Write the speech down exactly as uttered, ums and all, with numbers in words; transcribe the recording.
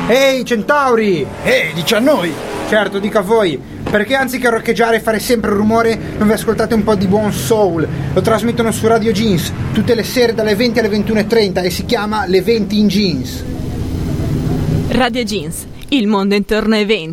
Ehi Centauri! Ehi, dici a noi! Certo, dica a voi, perché anziché roccheggiare e fare sempre rumore non vi ascoltate un po' di buon soul? Lo trasmettono su Radio Jeans tutte le sere dalle venti alle ventuno e trenta e si chiama Le venti in Jeans. Radio Jeans, il mondo intorno ai venti.